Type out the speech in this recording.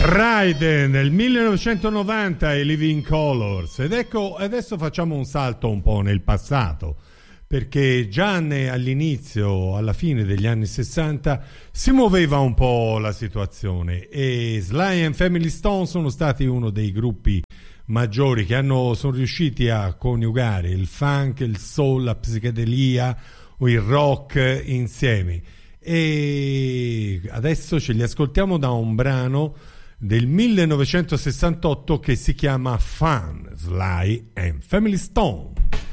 Raiden nel 1990 e Living Colors. Ed ecco, adesso facciamo un salto un po' nel passato, perché già all'inizio, alla fine degli anni 60 si muoveva un po' la situazione e Sly and Family Stone sono stati uno dei gruppi maggiori che sono riusciti a coniugare il funk, il soul, la psichedelia o il rock insieme. E adesso ce li ascoltiamo da un brano del 1968 che si chiama Fun, Sly and Family Stone.